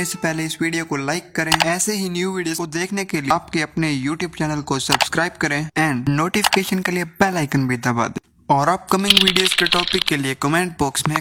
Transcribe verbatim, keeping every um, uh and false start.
करने से पहले इस वीडियो को लाइक करें। ऐसे ही न्यू वीडियोस को देखने के लिए आपके अपने यूट्यूब चैनल को सब्सक्राइब करें एंड नोटिफिकेशन के लिए बेल आइकन भी दबा दें। और अपकमिंग वीडियोस के टॉपिक के लिए कमेंट बॉक्स में